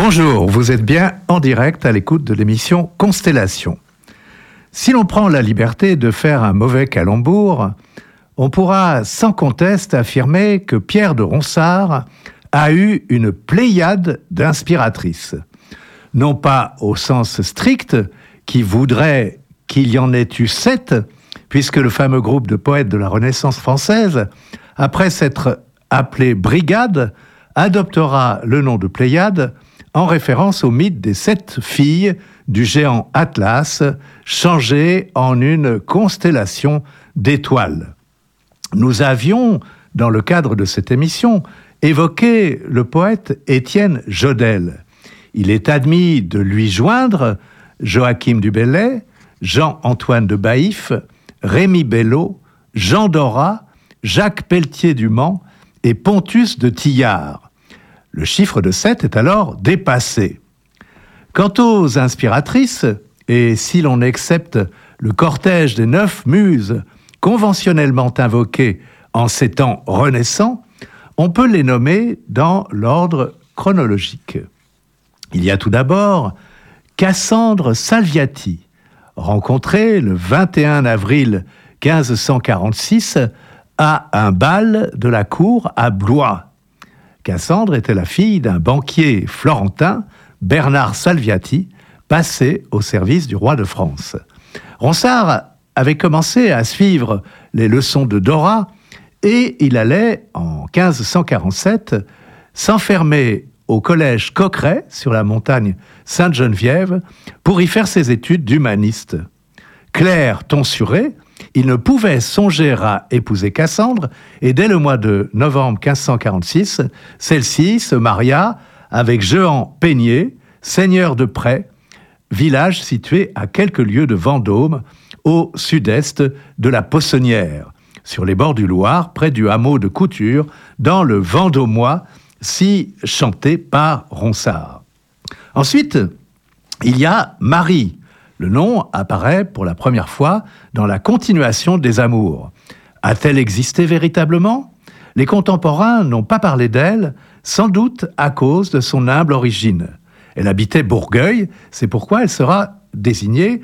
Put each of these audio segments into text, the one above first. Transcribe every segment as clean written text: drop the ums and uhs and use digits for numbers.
Bonjour, vous êtes bien en direct à l'écoute de l'émission Constellation. Si l'on prend la liberté de faire un mauvais calembour, on pourra sans conteste affirmer que Pierre de Ronsard a eu une pléiade d'inspiratrices. Non pas au sens strict, qui voudrait qu'il y en ait eu 7, puisque le fameux groupe de poètes de la Renaissance française, après s'être appelé Brigade, adoptera le nom de Pléiade en référence au mythe des 7 filles du géant Atlas, changé en une constellation d'étoiles. Nous avions, dans le cadre de cette émission, évoqué le poète Étienne Jodelle. Il est admis de lui joindre Joachim du Bellay, Jean-Antoine de Baïf, Rémi Bello, Jean Dorat, Jacques Pelletier du Mans et Pontus de Tillard. Le chiffre de 7 est alors dépassé. Quant aux inspiratrices, et si l'on accepte le cortège des 9 muses conventionnellement invoquées en ces temps renaissants, on peut les nommer dans l'ordre chronologique. Il y a tout d'abord Cassandre Salviati, rencontrée le 21 avril 1546 à un bal de la cour à Blois. Cassandre était la fille d'un banquier florentin, Bernard Salviati, passé au service du roi de France. Ronsard avait commencé à suivre les leçons de Dorat et il allait, en 1547, s'enfermer au collège Coqueret, sur la montagne Sainte-Geneviève, pour y faire ses études d'humaniste. Clerc tonsuré, il ne pouvait songer à épouser Cassandre, et dès le mois de novembre 1546, celle-ci se maria avec Jehan Peigné, seigneur de Près, village situé à quelques lieues de Vendôme, au sud-est de la Possonnière, sur les bords du Loir, près du hameau de Couture, dans le Vendômois, si chanté par Ronsard. Ensuite, il y a Marie. Le nom apparaît pour la première fois dans la continuation des Amours. A-t-elle existé véritablement ? Les contemporains n'ont pas parlé d'elle, sans doute à cause de son humble origine. Elle habitait Bourgueil, c'est pourquoi elle sera désignée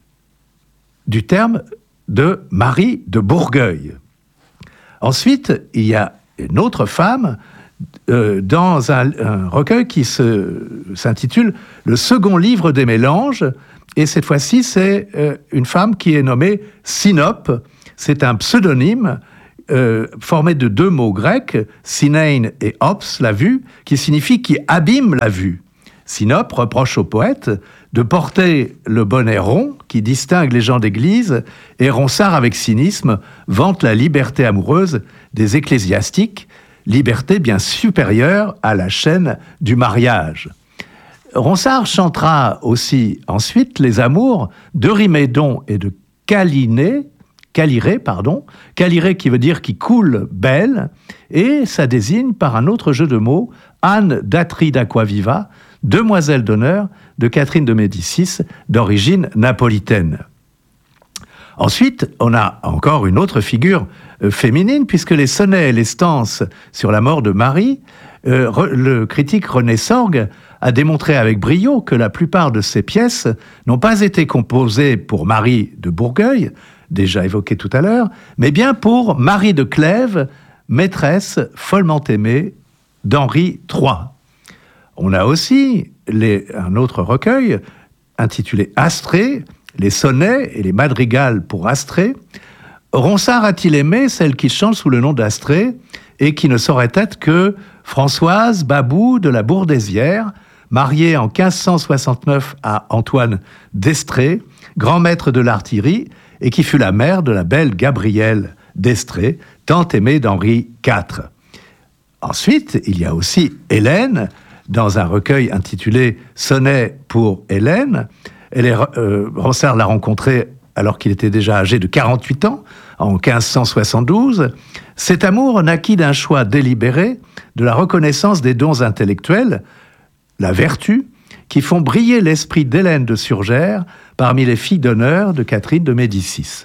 du terme de Marie de Bourgueil. Ensuite, il y a une autre femme dans un recueil qui s'intitule « Le second livre des mélanges », et cette fois-ci, c'est une femme qui est nommée Sinope. C'est un pseudonyme formé de 2 mots grecs, synein et ops, la vue, qui signifie qui abîme la vue. Sinope reproche au poète de porter le bonnet rond qui distingue les gens d'église, et Ronsard, avec cynisme, vante la liberté amoureuse des ecclésiastiques, liberté bien supérieure à la chaîne du mariage. Ronsard chantera aussi ensuite les amours d'Eurymédon et de Caliré qui veut dire qui coule belle, et ça désigne par un autre jeu de mots Anne d'Atrie d'Aquaviva, demoiselle d'honneur de Catherine de Médicis, d'origine napolitaine. Ensuite, on a encore une autre figure féminine, puisque les sonnets et les stances sur la mort de Marie, le critique René Sorgue a démontré avec brio que la plupart de ces pièces n'ont pas été composées pour Marie de Bourgueil, déjà évoquée tout à l'heure, mais bien pour Marie de Clèves, maîtresse follement aimée d'Henri III. On a aussi un autre recueil intitulé Astrée, les sonnets et les madrigals pour Astrée. Ronsard a-t-il aimé celle qui chante sous le nom d'Astrée et qui ne saurait être que Françoise Babou de la Bourdaissière, mariée en 1569 à Antoine d'Estrée, grand maître de l'artillerie, et qui fut la mère de la belle Gabrielle d'Estrée, tant aimée d'Henri IV. Ensuite, il y a aussi Hélène, dans un recueil intitulé « Sonnet pour Hélène ». Ronsard l'a rencontrée alors qu'il était déjà âgé de 48 ans, en 1572. Cet amour naquit d'un choix délibéré, de la reconnaissance des dons intellectuels, la vertu, qui font briller l'esprit d'Hélène de Surgères parmi les filles d'honneur de Catherine de Médicis.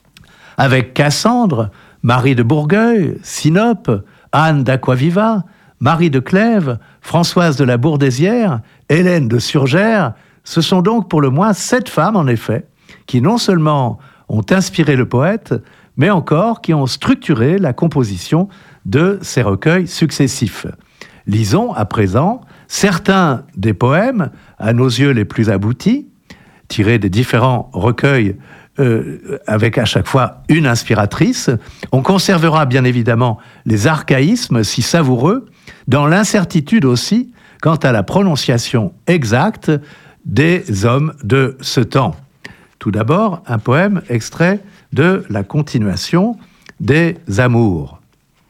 Avec Cassandre, Marie de Bourgueil, Sinope, Anne d'Aquaviva, Marie de Clèves, Françoise de la Bourdésière, Hélène de Surgères, ce sont donc pour le moins 7 femmes, en effet, qui non seulement ont inspiré le poète, mais encore qui ont structuré la composition de ces recueils successifs. Lisons à présent certains des poèmes, à nos yeux les plus aboutis, tirés des différents recueils avec à chaque fois une inspiratrice. On conservera bien évidemment les archaïsmes si savoureux, dans l'incertitude aussi quant à la prononciation exacte des hommes de ce temps. Tout d'abord, un poème extrait de la continuation des Amours.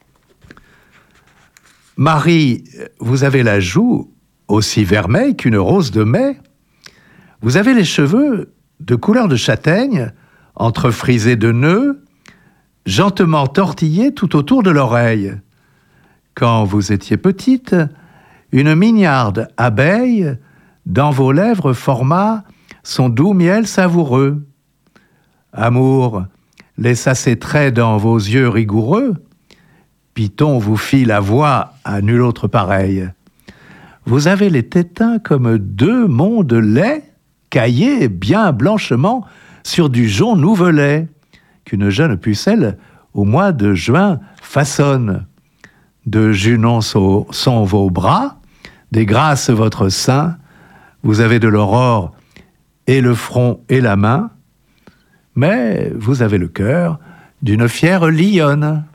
Marie, vous avez la joue aussi vermeille qu'une rose de mai. Vous avez les cheveux de couleur de châtaigne, entrefrisés de nœuds, gentiment tortillés tout autour de l'oreille. Quand vous étiez petite, une mignarde abeille dans vos lèvres forma son doux miel savoureux. Amour laissa ses traits dans vos yeux rigoureux. Python vous fit la voix à nul autre pareil. Vous avez les tétins comme 2 monts de lait, caillés bien blanchement sur du jonc nouvelet, qu'une jeune pucelle au mois de juin façonne. De Junon sont vos bras, des grâces votre sein, vous avez de l'aurore et le front et la main, mais vous avez le cœur d'une fière lionne.